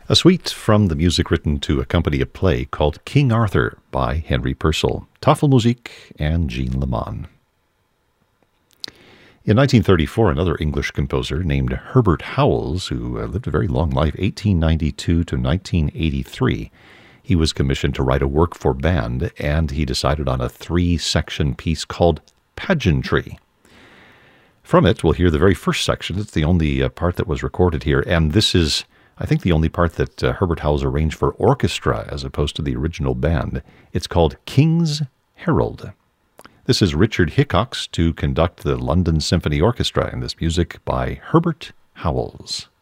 A suite from the music written to accompany a play called King Arthur by Henry Purcell, Tafelmusik, and Jean Lamont. In 1934, another English composer named Herbert Howells, who lived a very long life, 1892 to 1983, he was commissioned to write a work for band, and he decided on a 3-section piece called Pageantry. From it, we'll hear the very first section. It's the only part that was recorded here, and this is, I think, the only part that Herbert Howells arranged for orchestra as opposed to the original band. It's called King's Herald. This is Richard Hickox to conduct the London Symphony Orchestra, and this music by Herbert Howells.